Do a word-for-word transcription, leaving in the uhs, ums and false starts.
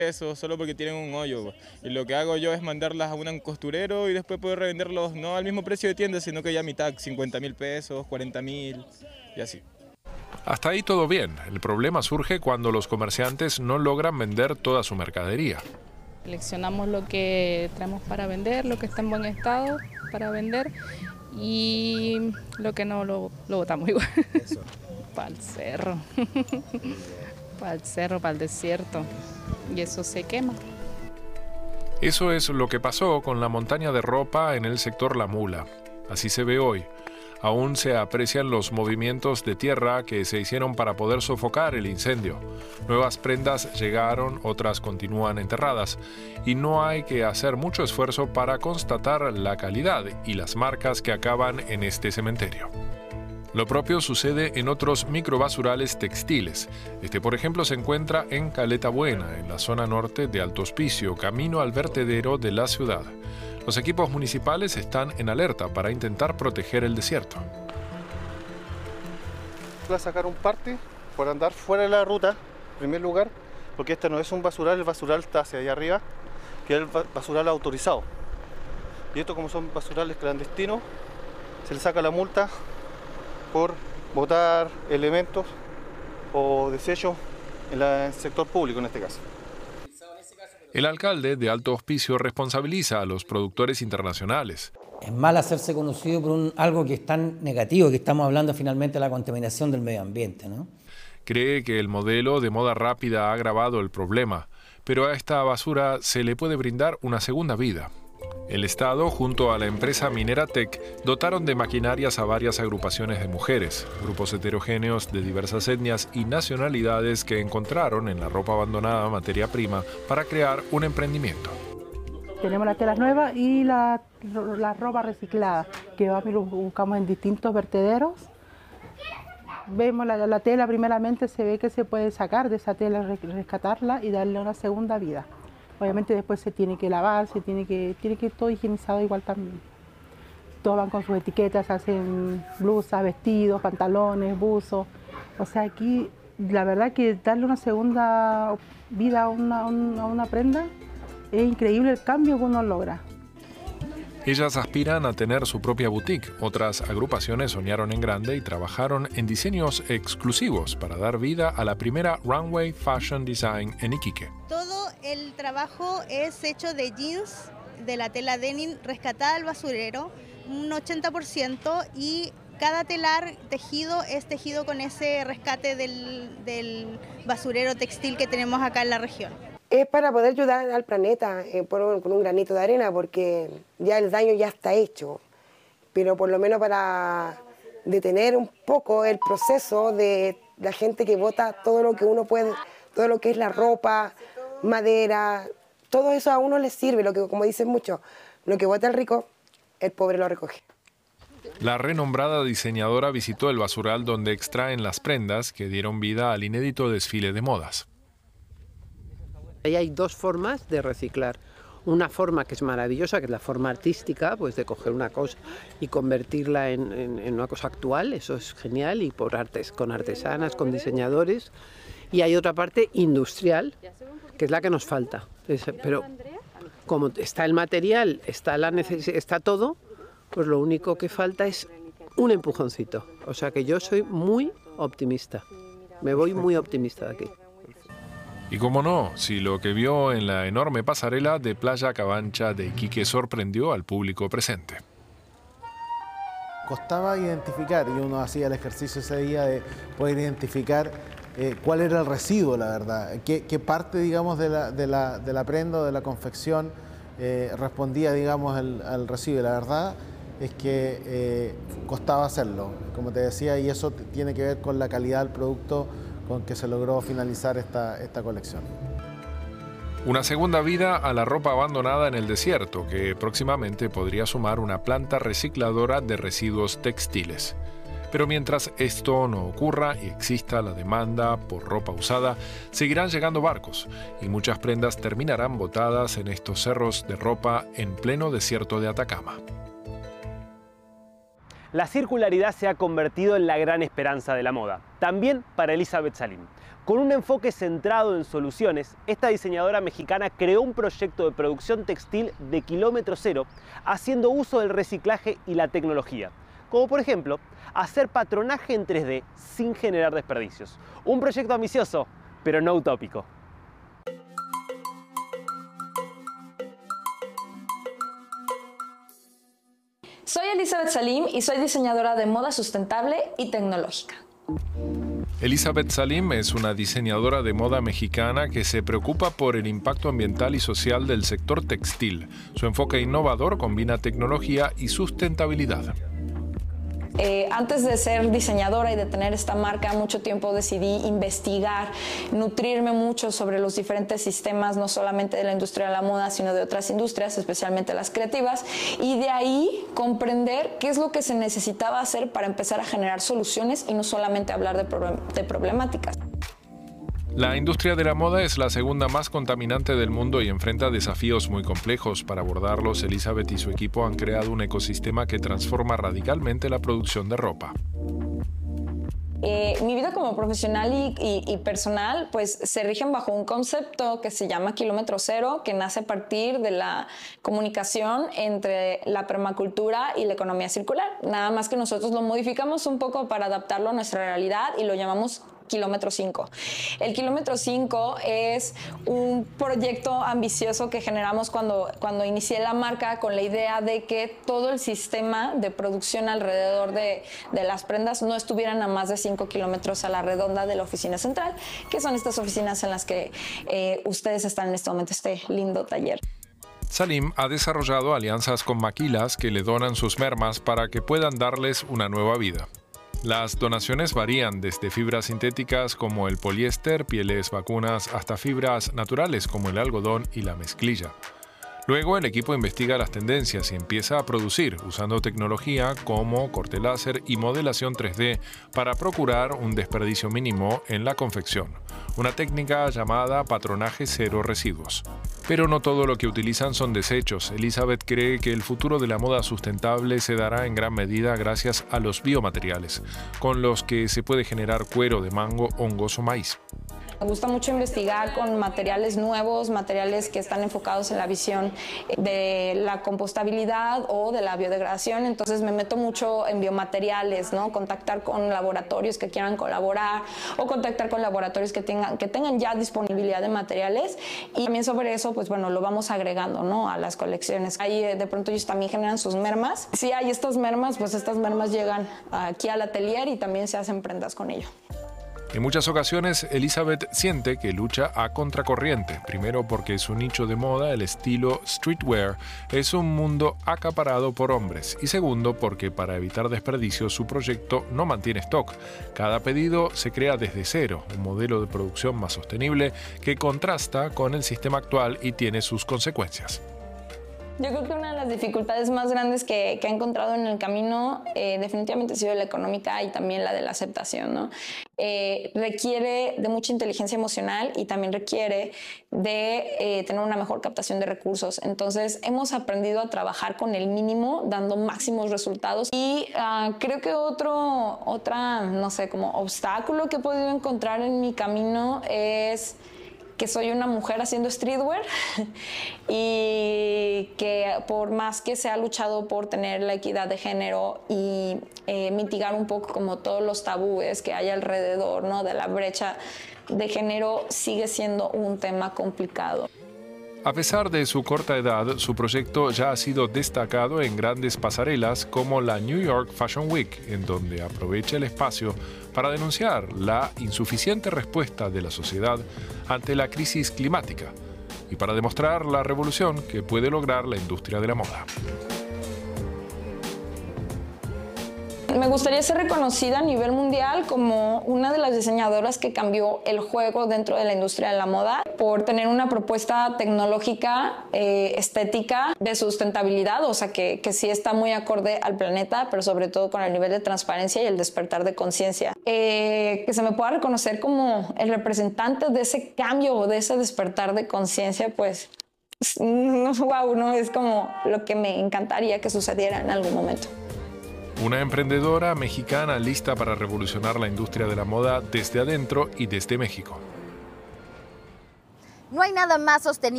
Eso, solo porque tienen un hoyo. Y lo que hago yo es mandarlas a un costurero y después poder revenderlos no al mismo precio de tienda, sino que ya a mitad, cincuenta mil pesos, cuarenta mil y así. Hasta ahí todo bien. El problema surge cuando los comerciantes no logran vender toda su mercadería. Seleccionamos lo que traemos para vender, lo que está en buen estado para vender y lo que no lo, lo botamos igual. Para el cerro, para el cerro, para el desierto. Y eso se quema. Eso es lo que pasó con la montaña de ropa en el sector La Mula. Así se ve hoy. Aún se aprecian los movimientos de tierra que se hicieron para poder sofocar el incendio. Nuevas prendas llegaron, otras continúan enterradas. Y no hay que hacer mucho esfuerzo para constatar la calidad y las marcas que acaban en este cementerio. Lo propio sucede en otros microbasurales textiles. Este, por ejemplo, se encuentra en Caleta Buena, en la zona norte de Alto Hospicio, camino al vertedero de la ciudad. Los equipos municipales están en alerta para intentar proteger el desierto. Voy a sacar un parte por andar fuera de la ruta, en primer lugar, porque este no es un basural, el basural está hacia allá arriba, que es el basural autorizado. Y esto, como son basurales clandestinos, se le saca la multa por botar elementos o desechos en el sector público en este caso. El alcalde de Alto Hospicio responsabiliza a los productores internacionales. Es mal hacerse conocido por un, algo que es tan negativo, que estamos hablando finalmente de la contaminación del medio ambiente, ¿no? Cree que el modelo de moda rápida ha agravado el problema, pero a esta basura se le puede brindar una segunda vida. El Estado, junto a la empresa Minera Tech, dotaron de maquinarias a varias agrupaciones de mujeres, grupos heterogéneos de diversas etnias y nacionalidades que encontraron en la ropa abandonada materia prima para crear un emprendimiento. Tenemos las telas nuevas y la, la ropa reciclada, que buscamos en distintos vertederos. Vemos la, la tela, primeramente se ve que se puede sacar de esa tela, rescatarla y darle una segunda vida. Obviamente después se tiene que lavar, se tiene que, tiene que ir todo higienizado igual también. Todos van con sus etiquetas, hacen blusas, vestidos, pantalones, buzos. O sea, aquí la verdad que darle una segunda vida a una, a una prenda es increíble el cambio que uno logra. Ellas aspiran a tener su propia boutique. Otras agrupaciones soñaron en grande y trabajaron en diseños exclusivos para dar vida a la primera Runway Fashion Design en Iquique. Todo el trabajo es hecho de jeans, de la tela denim rescatada al basurero, un ochenta por ciento, y cada telar tejido es tejido con ese rescate del, del basurero textil que tenemos acá en la región. Es para poder ayudar al planeta eh, por un, con un granito de arena, porque ya el daño ya está hecho, pero por lo menos para detener un poco el proceso de la gente que bota todo lo que uno puede, todo lo que es la ropa, madera, todo eso a uno le sirve, lo que, como dicen muchos, lo que bota el rico, el pobre lo recoge. La renombrada diseñadora visitó el basural donde extraen las prendas que dieron vida al inédito desfile de modas. Ahí hay dos formas de reciclar. Una forma que es maravillosa, que es la forma artística, pues de coger una cosa y convertirla en, en, en una cosa actual, eso es genial, y por artes, con artesanas, con diseñadores. Y hay otra parte industrial, que es la que nos falta. Es, pero como está el material, está, la neces- está todo, pues lo único que falta es un empujoncito. O sea que yo soy muy optimista, me voy muy optimista de aquí. Y cómo no, si lo que vio en la enorme pasarela de Playa Cabancha de Iquique sorprendió al público presente. Costaba identificar, y uno hacía el ejercicio ese día de poder identificar eh, cuál era el residuo, la verdad, qué, qué parte, digamos, de la, de la, de la prenda o de la confección eh, respondía, digamos, al, al residuo. La verdad es que eh, costaba hacerlo, como te decía, y eso tiene que ver con la calidad del producto con que se logró finalizar esta, esta colección. Una segunda vida a la ropa abandonada en el desierto, que próximamente podría sumar una planta recicladora de residuos textiles. Pero mientras esto no ocurra y exista la demanda por ropa usada, seguirán llegando barcos y muchas prendas terminarán botadas en estos cerros de ropa en pleno desierto de Atacama. La circularidad se ha convertido en la gran esperanza de la moda, también para Elizabeth Salim. Con un enfoque centrado en soluciones, esta diseñadora mexicana creó un proyecto de producción textil de kilómetro cero, haciendo uso del reciclaje y la tecnología, como por ejemplo, hacer patronaje en tres D sin generar desperdicios. Un proyecto ambicioso, pero no utópico. Soy Elizabeth Salim y soy diseñadora de moda sustentable y tecnológica. Elizabeth Salim es una diseñadora de moda mexicana que se preocupa por el impacto ambiental y social del sector textil. Su enfoque innovador combina tecnología y sustentabilidad. Eh, antes de ser diseñadora y de tener esta marca, mucho tiempo decidí investigar, nutrirme mucho sobre los diferentes sistemas, no solamente de la industria de la moda, sino de otras industrias, especialmente las creativas, y de ahí comprender qué es lo que se necesitaba hacer para empezar a generar soluciones y no solamente hablar de, problem- de problemáticas. La industria de la moda es la segunda más contaminante del mundo y enfrenta desafíos muy complejos. Para abordarlos, Elizabeth y su equipo han creado un ecosistema que transforma radicalmente la producción de ropa. Eh, mi vida como profesional y, y, y personal pues se rigen bajo un concepto que se llama kilómetro cero, que nace a partir de la comunicación entre la permacultura y la economía circular. Nada más que nosotros lo modificamos un poco para adaptarlo a nuestra realidad y lo llamamos kilómetro cinco. El kilómetro cinco es un proyecto ambicioso que generamos cuando, cuando inicié la marca, con la idea de que todo el sistema de producción alrededor de, de las prendas no estuvieran a más de cinco kilómetros a la redonda de la oficina central, que son estas oficinas en las que eh, ustedes están en este momento, este lindo taller. Salim ha desarrollado alianzas con maquilas que le donan sus mermas para que puedan darles una nueva vida. Las donaciones varían desde fibras sintéticas como el poliéster, pieles vacunas, hasta fibras naturales como el algodón y la mezclilla. Luego el equipo investiga las tendencias y empieza a producir usando tecnología como corte láser y modelación tres D para procurar un desperdicio mínimo en la confección, una técnica llamada patronaje cero residuos. Pero no todo lo que utilizan son desechos. Elizabeth cree que el futuro de la moda sustentable se dará en gran medida gracias a los biomateriales, con los que se puede generar cuero de mango, hongos o maíz. Me gusta mucho investigar con materiales nuevos, materiales que están enfocados en la visión de la compostabilidad o de la biodegradación. Entonces me meto mucho en biomateriales, ¿no? Contactar con laboratorios que quieran colaborar o contactar con laboratorios que tengan, que tengan ya disponibilidad de materiales, y también sobre eso, pues bueno, lo vamos agregando, ¿no? A las colecciones. Ahí de pronto ellos también generan sus mermas. Si hay estas mermas, pues estas mermas llegan aquí al atelier y también se hacen prendas con ello. En muchas ocasiones, Elizabeth siente que lucha a contracorriente. Primero porque su nicho de moda, el estilo streetwear, es un mundo acaparado por hombres. Y segundo porque para evitar desperdicios su proyecto no mantiene stock. Cada pedido se crea desde cero, un modelo de producción más sostenible que contrasta con el sistema actual y tiene sus consecuencias. Yo creo que una de las dificultades más grandes que, que he encontrado en el camino eh, definitivamente ha sido la económica y también la de la aceptación, ¿no? Eh, requiere de mucha inteligencia emocional y también requiere de eh, tener una mejor captación de recursos. Entonces hemos aprendido a trabajar con el mínimo, dando máximos resultados. Y uh, creo que otro, otra, no sé, como obstáculo que he podido encontrar en mi camino es que soy una mujer haciendo streetwear y que por más que se ha luchado por tener la equidad de género y eh, mitigar un poco como todos los tabúes que hay alrededor, ¿no? De la brecha de género, sigue siendo un tema complicado. A pesar de su corta edad, su proyecto ya ha sido destacado en grandes pasarelas como la New York Fashion Week, en donde aprovecha el espacio para denunciar la insuficiente respuesta de la sociedad ante la crisis climática y para demostrar la revolución que puede lograr la industria de la moda. Me gustaría ser reconocida a nivel mundial como una de las diseñadoras que cambió el juego dentro de la industria de la moda por tener una propuesta tecnológica, eh, estética, de sustentabilidad, o sea que, que sí está muy acorde al planeta, pero sobre todo con el nivel de transparencia y el despertar de conciencia. Eh, que se me pueda reconocer como el representante de ese cambio o de ese despertar de conciencia, pues no, wow, no es como lo que me encantaría que sucediera en algún momento. Una emprendedora mexicana lista para revolucionar la industria de la moda desde adentro y desde México. No hay nada más sostenible